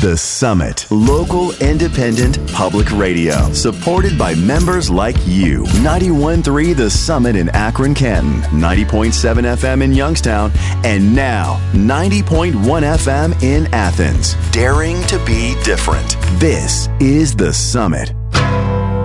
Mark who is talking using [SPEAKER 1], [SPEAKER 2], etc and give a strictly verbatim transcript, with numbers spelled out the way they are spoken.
[SPEAKER 1] The Summit, local independent public radio, supported by members like you. ninety-one point three The Summit in Akron, Canton, ninety point seven F M in Youngstown, and now ninety point one F M in Athens. Daring to be different. This is The Summit.